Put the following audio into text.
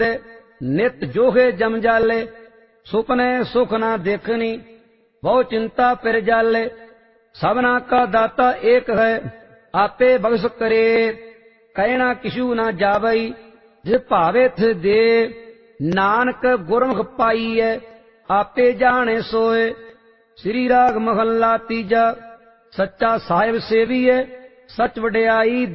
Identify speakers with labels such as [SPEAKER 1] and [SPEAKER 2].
[SPEAKER 1] नित जोहे जम जाले। सुपने सुख ना देखनी बहु चिंता फिर जाले। सबना का दाता एक है आपे बख्श करे। कहना किशु ना जावई जिस भावे थे दे। नानक गुरमुख पाई है आपे जाने सोए। श्री राग महला तीजा। सच्चा साहिब सेवी है सच वडियाई